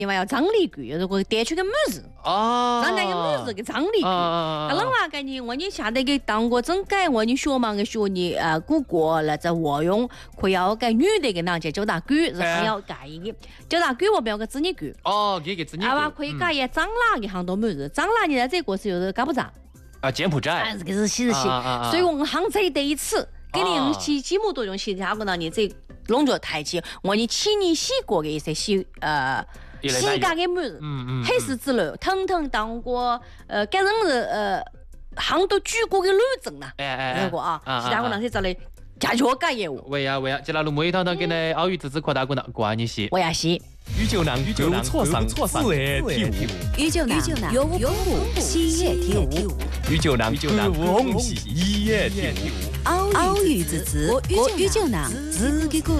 另外要张力句，如果带出个么子，人家有么子个张力句。那啷话个呢？我你下得个当过整改，我你学嘛个学你古国那在活用，可要个女的个那就九大句，然后要改一个九大句，我不要个子女句。 给个子女句。 啊，可以改也长哪一行多么子，长哪你在这个是有的搞不着。 柬埔寨。 这个是西日系，所以我们杭州得一次。给你用起几亩多用起，他讲到你这弄着抬起，我你起你洗过的一些洗干的么子，黑石之类，腾腾当过感人的杭州举过的女证呐，那个啊，其他个那些找来加脚改业务。 喂呀，接下来每一趟都跟那奥运自治扩大过你洗。 我也洗。 宇宙男错上子夜体悟， 宇宙男有我不喜夜体悟， 宇宙男不喜夜体悟， 奥运自治，我宇宙男自己鼓。